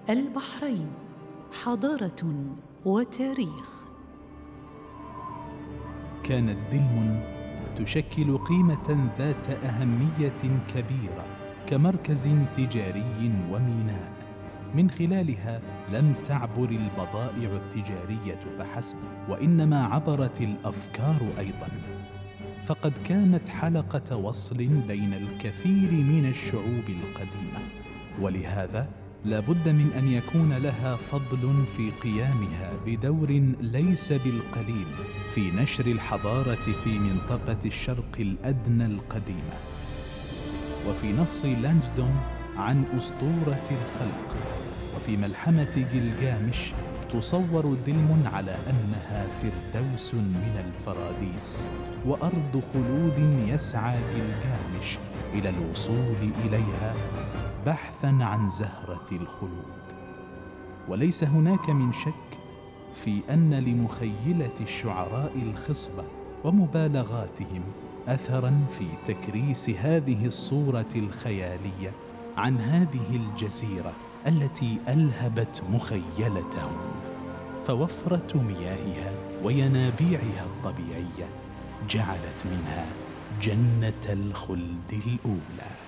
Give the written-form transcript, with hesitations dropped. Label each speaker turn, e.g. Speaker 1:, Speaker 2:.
Speaker 1: البحرين حضارة وتاريخ.
Speaker 2: كانت دلم تشكل قيمة ذات أهمية كبيرة كمركز تجاري وميناء. من خلالها لم تعبر البضائع التجارية فحسب، وإنما عبرت الأفكار أيضاً، فقد كانت حلقة وصل بين الكثير من الشعوب القديمة، ولهذا لا بد من أن يكون لها فضل في قيامها بدور ليس بالقليل في نشر الحضارة في منطقة الشرق الأدنى القديمة. وفي نص لانجدون عن أسطورة الخلق وفي ملحمة جلجامش تصور دلم على أنها فردوس من الفراديس وأرض خلود يسعى جلجامش إلى الوصول إليها بحثاً عن زهرة الخلود. وليس هناك من شك في أن لمخيلة الشعراء الخصبة ومبالغاتهم أثراً في تكريس هذه الصورة الخيالية عن هذه الجزيرة التي ألهبت مخيلتهم. فوفرة مياهها وينابيعها الطبيعية جعلت منها جنة الخلد الأولى.